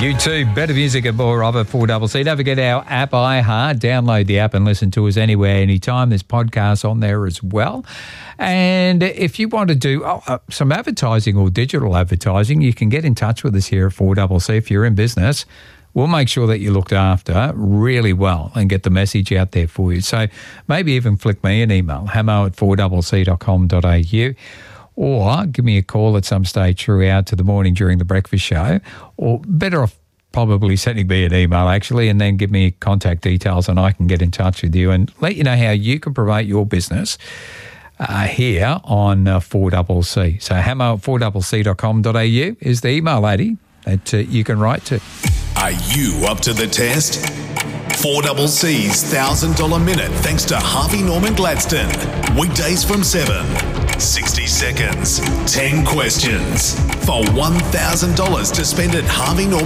You too. Better music and more of it, 4CC. Don't forget our app, iHeart. Download the app and listen to us anywhere, anytime. There's podcasts on there as well. And if you want to do some advertising or digital advertising, you can get in touch with us here at 4CC. If you're in business, we'll make sure that you're looked after really well and get the message out there for you. So maybe even flick me an email, hamo@4cc.com.au. Or give me a call at some stage throughout to the morning during the breakfast show, or better off probably sending me an email actually, and then give me contact details and I can get in touch with you and let you know how you can promote your business here on 4CC. So hamo@4cc.com.au is the email, lady, that you can write to. Are you up to the test? 4CC's $1,000 minute thanks to Harvey Norman Gladstone. Weekdays from 7. 60 seconds, 10 questions for $1,000 to spend at Harvey Norman.